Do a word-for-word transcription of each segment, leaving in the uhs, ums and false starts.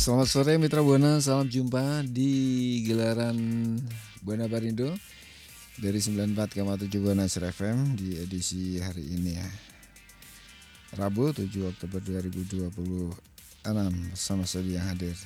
Selamat sore Mitra Buana, salam jumpa di gelaran Buana Barindo dari sembilan puluh empat koma tujuh Buana F M di edisi hari ini ya. Rabu tujuh Oktober dua ribu dua puluh enam bersama saya yang hadir.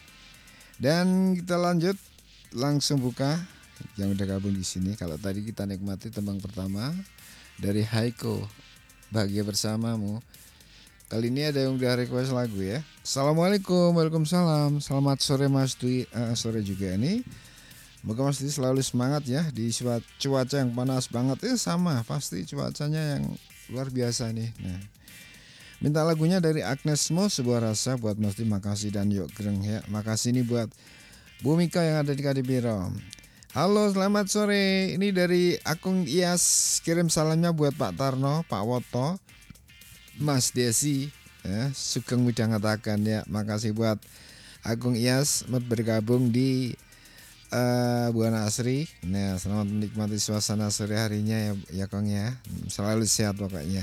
Dan kita lanjut langsung buka yang udah gabung di sini. Kalau tadi kita nikmati tembang pertama dari Haiko, Bahagia Bersamamu. Kali ini ada yang udah request lagu ya. Assalamualaikum, waalaikumsalam. Selamat sore Mas Dwi, uh, sore juga ini. Moga Mas Dwi selalu semangat ya di cuaca yang panas banget. Eh sama, pasti cuacanya yang luar biasa nih. Nah, minta lagunya dari Agnes Mo, Sebuah Rasa buat Mas Dwi, makasih, dan Yuk Greng ya. Makasih nih buat Bu Mika yang ada di Kadipiro. Halo, selamat sore. Ini dari Akung Iyas, kirim salamnya buat Pak Tarno, Pak Woto, Mas Desi ya, Sugeng Widang katakan ya. Makasih buat Agung Iyas bergabung di uh, Buana Asri. Nah, selamat menikmati suasana sore harinya ya, ya Kong ya. Selalu sehat pokoknya.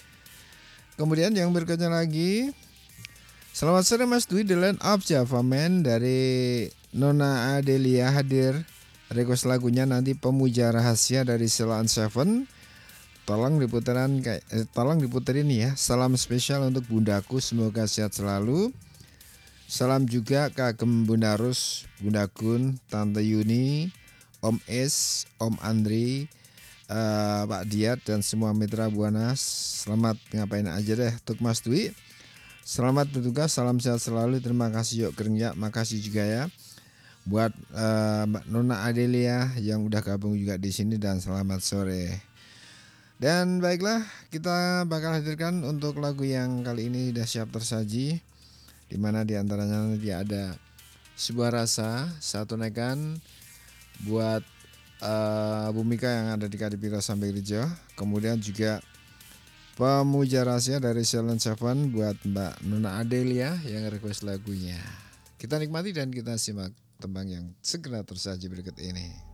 Kemudian yang berikutnya lagi, selamat sore Mas Dwi, The Land of Java Man dari Nona Adelia hadir. Request lagunya nanti Pemuja Rahasia dari Ceylon Seven. Tolong diputerin kayak eh, tolong diputerin ya. Salam spesial untuk bundaku, semoga sehat selalu. Salam juga kagem Bunda Rus, Bunda Gun, Tante Yuni, Om Es, Om Andri, uh, Pak Diat dan semua mitra Buana. Selamat ngapain aja deh untuk Mas Dwi. Selamat bertugas, salam sehat selalu. Terima kasih Yuk Greng ya. Makasih juga ya buat uh, Mbak Nona Adelia yang udah gabung juga di sini, dan selamat sore. Dan baiklah, kita bakal hadirkan untuk lagu yang kali ini sudah siap tersaji, dimana diantaranya nanti ada Sebuah Rasa, Satu Nekan buat uh, Bu Mika yang ada di Kadipiro sampai Rejo. Kemudian juga Pemuja Rahasia dari Silent Seven buat Mbak Nona Adelia yang request lagunya. Kita nikmati dan kita simak tembang yang segera tersaji berikut ini.